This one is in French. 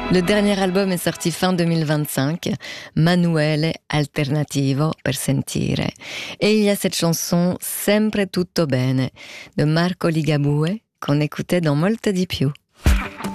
Le dernier album est sorti fin 2025, Manuele Alternativo per sentire. Et il y a cette chanson Sempre tutto bene de Marco Ligabue qu'on écoutait dans Molto di più.